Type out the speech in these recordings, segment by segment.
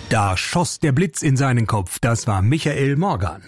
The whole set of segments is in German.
Da schoss der Blitz in seinen Kopf. Das war Michael Morgan.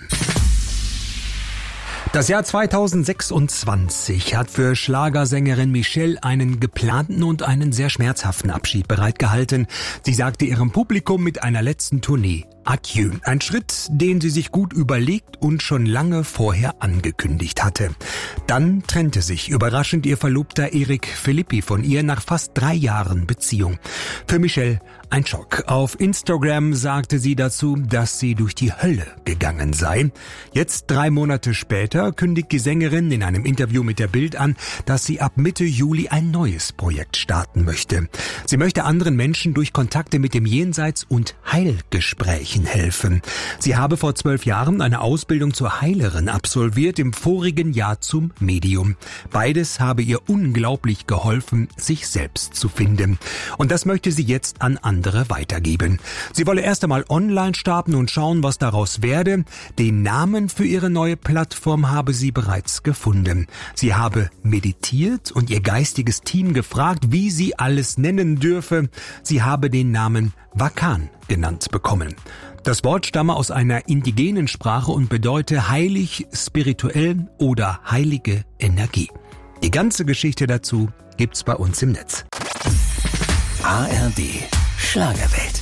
Das Jahr 2026 hat für Schlagersängerin Michelle einen geplanten und einen sehr schmerzhaften Abschied bereitgehalten. Sie sagte ihrem Publikum mit einer letzten Tournee Adieu. Ein Schritt, den sie sich gut überlegt und schon lange vorher angekündigt hatte. Dann trennte sich überraschend ihr Verlobter Erik Philippi von ihr nach fast 3 Jahren Beziehung. Für Michelle ein Schock. Auf Instagram sagte sie dazu, dass sie durch die Hölle gegangen sei. Jetzt 3 Monate später kündigt die Sängerin in einem Interview mit der Bild an, dass sie ab Mitte Juli ein neues Projekt starten möchte. Sie möchte anderen Menschen durch Kontakte mit dem Jenseits und Heilgesprächen helfen. Sie habe vor 12 Jahren eine Ausbildung zur Heilerin absolviert, im vorigen Jahr zum Medium. Beides habe ihr unglaublich geholfen, sich selbst zu finden. Und das möchte sie jetzt an andere weitergeben. Sie wolle erst einmal online starten und schauen, was daraus werde. Den Namen für ihre neue Plattform habe sie bereits gefunden. Sie habe meditiert und ihr geistiges Team gefragt, wie sie alles nennen dürfe. Sie habe den Namen Wakan genannt bekommen. Das Wort stamme aus einer indigenen Sprache und bedeute heilig, spirituell oder heilige Energie. Die ganze Geschichte dazu gibt's bei uns im Netz. ARD Schlagerwelt.